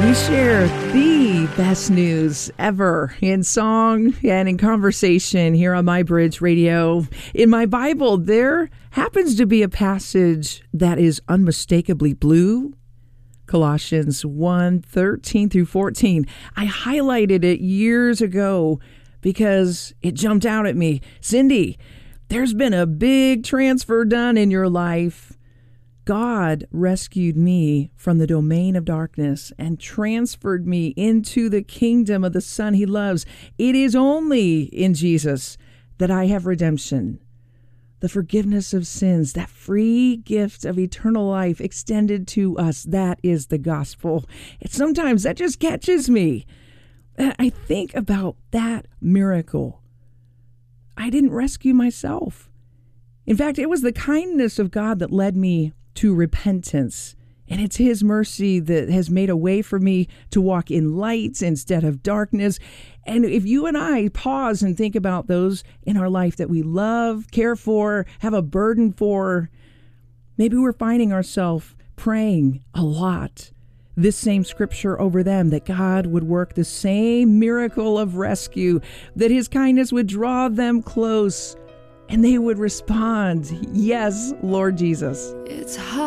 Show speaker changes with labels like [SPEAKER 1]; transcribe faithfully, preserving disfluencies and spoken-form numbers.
[SPEAKER 1] We share the best news ever in song and in conversation here on My Bridge Radio. In my Bible, there happens to be a passage that is unmistakably blue. Colossians one, thirteen through fourteen. I highlighted it years ago because it jumped out at me. Cindy, there's been a big transfer done in your life. God rescued me from the domain of darkness and transferred me into the kingdom of the Son he loves. It is only in Jesus that I have redemption, the forgiveness of sins, that free gift of eternal life extended to us. That is the gospel. And sometimes that just catches me. I think about that miracle. I didn't rescue myself. In fact, it was the kindness of God that led me to repentance. And it's his mercy that has made a way for me to walk in light instead of darkness. And if you and I pause and think about those in our life that we love, care for, have a burden for, maybe we're finding ourselves praying a lot this same scripture over them, that God would work the same miracle of rescue, that his kindness would draw them close, and they would respond, yes, Lord Jesus.
[SPEAKER 2] It's hard.